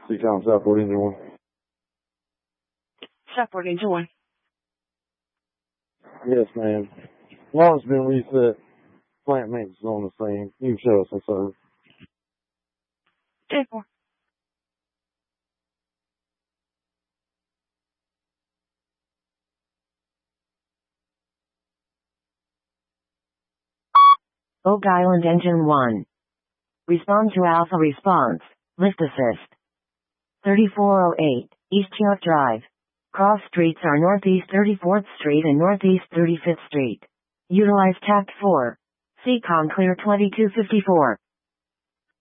Seacom Southport Engine 1. Southport Engine 1. Yes, ma'am. Launch been reset. Plant maintenance is on the same. You can show us in service. 10-4. Oak Island Engine 1. Respond to Alpha Response. Lift Assist. 3408, East York Drive. Cross streets are Northeast 34th Street and Northeast 35th Street. Utilize Tact 4. Seacom clear 2254.